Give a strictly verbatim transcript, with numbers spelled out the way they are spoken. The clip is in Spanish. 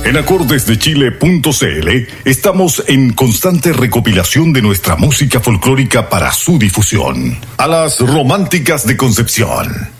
En acordes de chile punto c l estamos en constante recopilación de nuestra música folclórica para su difusión. A las románticas de Concepción.